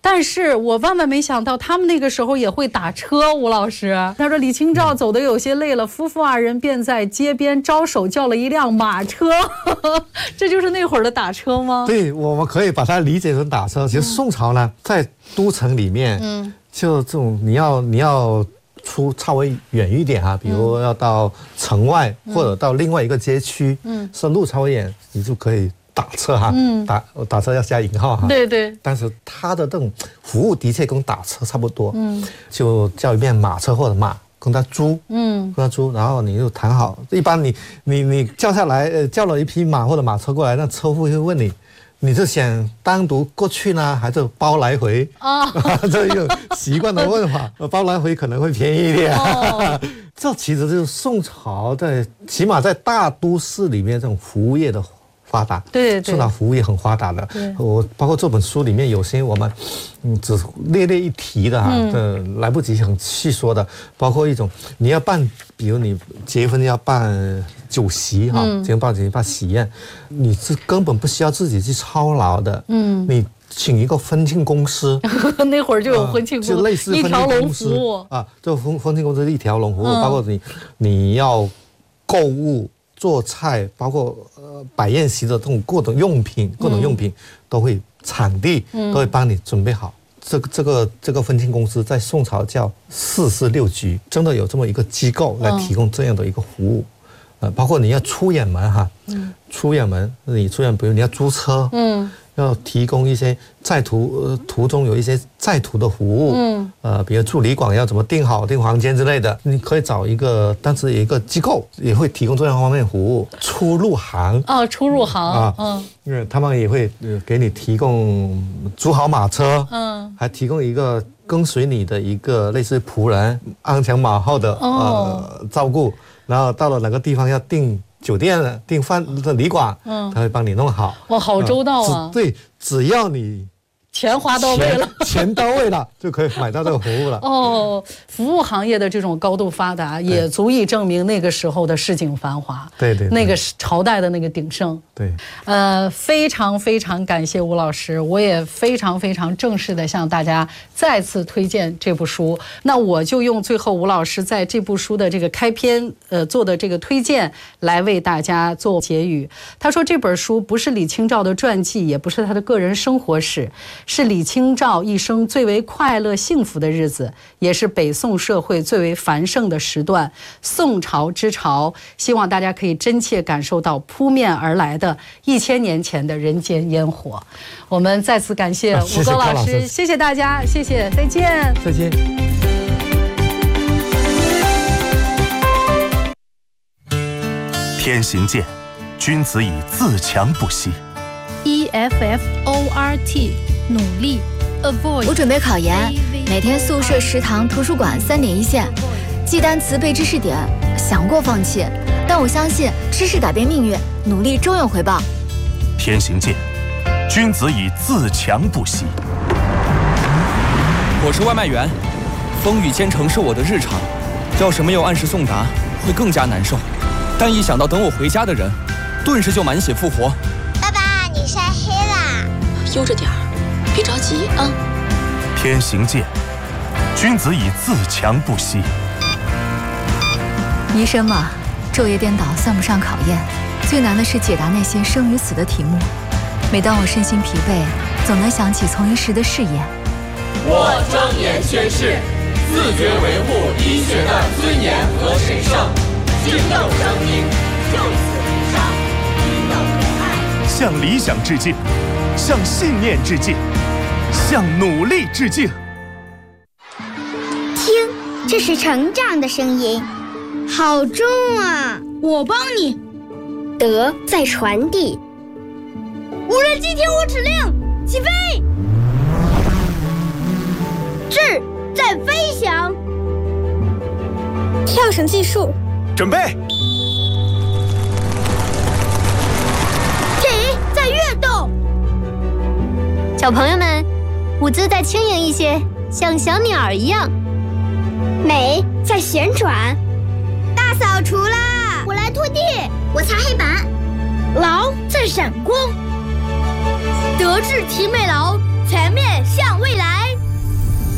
但是我万万没想到，他们那个时候也会打车。吴老师他说，李清照走得有些累了，夫妇二人便在街边招手叫了一辆马车。这就是那会儿的打车吗？ 对，我们可以把它理解成打车。其实宋朝呢，在都城里面，就这种你要出稍微远一点比如要到城外，或者到另外一个街区，是路稍微远，你就可以打车打车要加引号对对。 但是它的这种服务的确跟打车差不多，就叫一遍马车或者马。跟他租，然后你就谈好。一般你叫下来，叫了一匹马或者马车过来，那车夫会问你，你是想单独过去呢，还是包来回？这一个习惯的问法，包来回可能会便宜一点。这其实就是宋朝起码在大都市里面这种服务业的发达， 对， 宋朝服务业很发达的。我包括这本书里面有些我们只略一提的来不及很细说的，包括一种你要办，比如你结婚要办酒席结婚办喜宴，你是根本不需要自己去操劳的，你请一个婚庆公司， 那会儿就有婚庆公司， 就类似婚庆公司这婚庆公司一条龙服务，包括你要购物。做菜，包括摆宴席的这种各种用品都会场地都会帮你准备好。这个婚庆公司在宋朝叫446局，真的有这么一个机构来提供这样的一个服务。包括你要出远门比如你要租车，要提供一些途中有一些在途的服务，比如住旅馆要怎么订房间之类的，你可以找一个，但是有一个机构也会提供这样方面服务。出入行因为他们也会给你提供租好马车，还提供一个跟随你的一个类似仆人，鞍前马后的照顾，然后到了哪个地方要订酒店了，订饭的旅馆，他会帮你弄好。哇， 好周到啊！ 对，只要你钱花到位了， 钱到位了，就可以买到这个服务了。 服务行业的这种高度发达，也足以证明那个时候的市井繁华， 对， 那个朝代的那个鼎盛。 对， 非常非常感谢吴老师，我也非常非常正式的向大家再次推荐这部书。那我就用最后吴老师在这部书的这个开篇做的这个推荐来为大家做结语。他说这本书不是李清照的传记，也不是他的个人生活史，是李清照一生最为快乐幸福的日子，也是北宋社会最为繁盛的时段，宋朝之潮。希望大家可以真切感受到扑面而来的1000年前的人间烟火。我们再次感谢吴高老师，谢谢大家，谢谢，再见， 再见。 天行健，君子以自强不息。 EFFORT 努力 Avoid。 我准备考研，每天宿舍、食堂、图书馆3点一线，记单词、背知识点，想过放弃，但我相信知识改变命运，努力终有回报。 天行健，君子以自强不息。 我是外卖员，风雨兼程是我的日常，要是没有按时送达，会更加难受。但一想到等我回家的人，顿时就满血复活。 爸爸，你晒黑啦！ 悠着点儿，别着急啊。 天行健，君子以自强不息。 医生嘛，昼夜颠倒算不上考验，最难的是解答那些生与死的题目。每当我身心疲惫，总能想起从医时的誓言。 我庄严宣誓，自觉维护医学的尊严和神圣，敬佑生命，就此无伤，平等仁爱。 向理想致敬，向信念致敬，向努力致敬。 听，这是成长的声音，好重啊！ 我帮你。 德在传递。 无人机听我指令，起飞！智在飞翔。 跳绳计数。 准备。 体在跃动。 小朋友们，舞姿再轻盈一些，像小鸟一样。美在旋转。大扫除啦！ 我来拖地， 我擦黑板。 劳在闪光。德智体美劳，全面向未